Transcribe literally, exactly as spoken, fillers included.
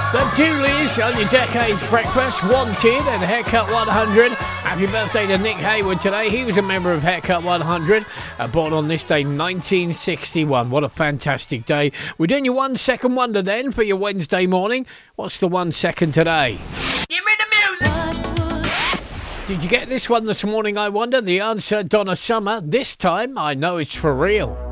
The Dooleys on your Decades Breakfast, Wanted and Haircut one hundred. Happy birthday to Nick Hayward today. He was a member of Haircut one hundred, uh, born on this day, nineteen sixty-one. What a fantastic day. We're doing your one second wonder then for your Wednesday morning. What's the one second today? Give me the music! Did you get this one this morning, I wonder? The answer, Donna Summer. This time, I know it's for real.